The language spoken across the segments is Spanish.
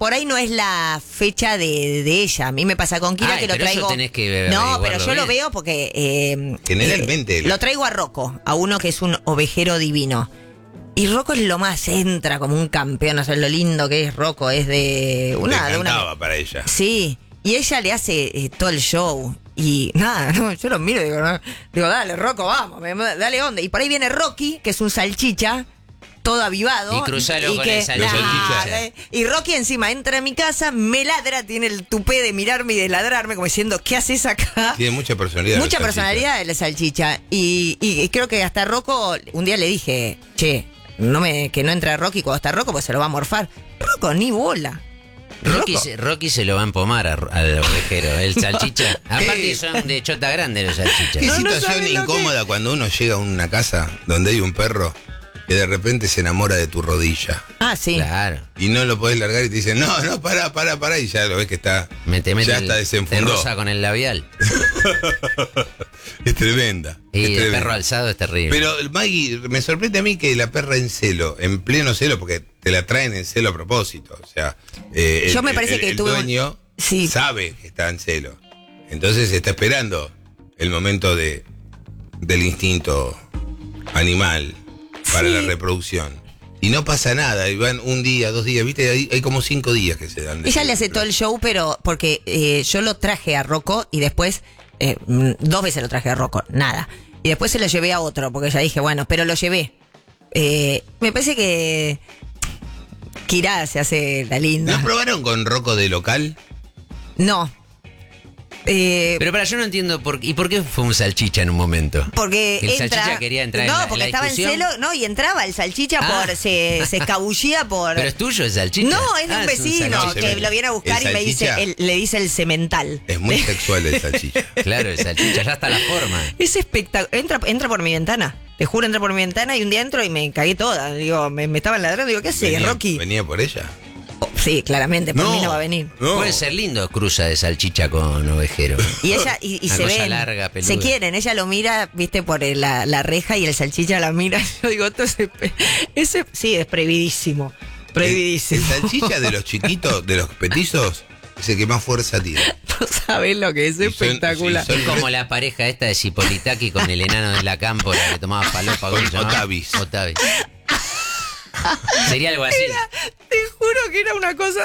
por ahí no es la fecha de ella. A mí me pasa con Kira que lo pero traigo. Eso tenés que no, pero yo bien. lo veo porque generalmente lo traigo a Rocco, a uno que es un ovejero divino. Y Rocco es lo más, entra como un campeón, o sea, lo lindo que es Rocco, es de una... Le encantaba para ella. Sí, y ella le hace todo el show. Y nada, no, yo lo miro y digo, dale, Rocco, vamos, dale onda. Y por ahí viene Rocky, que es un salchicha, todo avivado. Y cruzalo con el salchicha. Y Rocky encima entra a mi casa, me ladra, tiene el tupé de mirarme y de ladrarme, como diciendo, ¿qué haces acá? Tiene mucha personalidad. Mucha personalidad de la salchicha. Y creo que hasta Rocco, un día le dije, che, que no entre Rocky cuando está Rocco, pues se lo va a morfar. Rocco, ni bola. Rocky se lo va a empomar al ovejero, el salchicha. Aparte son de chota grande los salchichas. Qué No, situación saben lo incómoda cuando uno llega a una casa donde hay un perro que de repente se enamora de tu rodilla. Ah, sí. Claro. Y no lo podés largar y te dicen, no, pará, y ya lo ves que está, ya está desenfundó. Te roza con el labial. Es tremenda. Y es el tremenda. perro alzado es terrible. Pero, Maggie, me sorprende a mí que la perra en pleno celo, porque te la traen en celo a propósito. O sea, Yo me parece que el tuve dueño sí. sabe que está en celo. Entonces está esperando el momento del instinto animal para la reproducción. Y no pasa nada, y van un día, 2 días, ¿viste? Hay como 5 días que se dan. Ella le hace todo el show, pero porque yo lo traje a Rocco y después, 2 veces lo traje a Rocco, nada. Y después se lo llevé a otro, porque ya dije, bueno, pero lo llevé. Me parece que Kira se hace la linda. ¿No probaron con Rocco de local? No. Pero yo no entiendo por qué fue un salchicha en un momento. Porque el salchicha quería entrar en la porque estaba discusión. en celo, no, y entraba el salchicha se escabullía por... Pero es tuyo el salchicha. No, es de un vecino salchicha. que lo viene a buscar El y salchicha le dice el cemental. Es muy sexual el salchicha. Claro, el salchicha ya está la forma. Es espectacular. Entra por mi ventana. Te juro, entra por mi ventana y un día entro y me cagué toda. Digo, me estaban ladrando. Digo, ¿qué haces, Rocky? ¿Venía por ella? Oh, sí, claramente, por mí no va a venir. No. Puede ser lindo cruza de salchicha con ovejero. Y ella, y Una se cosa ven, larga, peluda. se quieren, ella lo mira, viste, por la reja y el salchicha la mira. Yo digo, ese sí, es prohibidísimo. Prohibidísimo. El salchicha de los chiquitos, de los petizos, es el que más fuerza tiene. No sabés lo que es Y son- espectacular. y son- Como la pareja esta de Cipolitaki con el enano de la cámpora que tomaba falopa. ¿cómo Con se llamaba? Otavis. Otavis. Sería algo así. Te juro que era una cosa...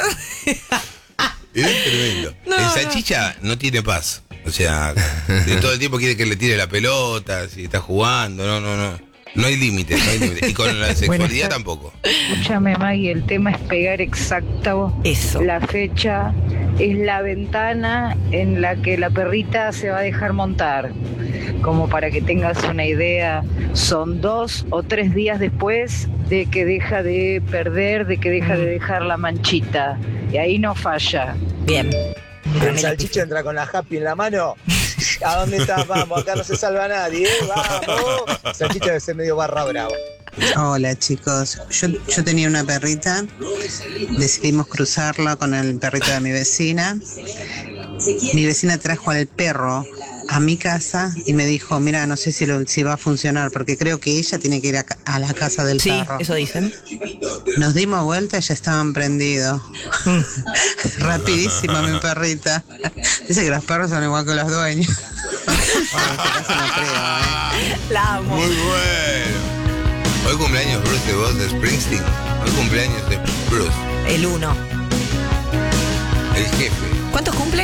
Es tremendo. No, el no. salchicha no tiene paz. O sea, todo el tiempo quiere que le tire la pelota, si está jugando, no. No hay límites, no hay límites. Y con la sexualidad tampoco. Escúchame, Maggie, el tema es pegar exacto Eso. la fecha, es la ventana en la que la perrita se va a dejar montar. Como para que tengas una idea, son 2 o 3 días después de que deja de perder, de que deja de dejar la manchita. Y ahí no falla. Bien. El salchicha entra con la happy en la mano. ¿A dónde estás? Vamos, acá no se salva nadie, ¿eh? Vamos. El salchicha debe ser medio barra brava. Hola chicos, yo tenía una perrita, decidimos cruzarla con el perrito de mi vecina. Mi vecina trajo al perro a mi casa y me dijo, mira, no sé si va a funcionar porque creo que ella tiene que ir a la casa del Sí, perro. eso dicen. Nos dimos vuelta y ya estaban prendidos. Rapidísimo mi perrita. Dice que los perros son igual que los dueños. Bueno, en este caso no creo, La amo. Muy bueno. Hoy cumpleaños Bruce de voz de Springsteen. Hoy cumpleaños de Bruce, El 1. el jefe. ¿Cuántos cumple?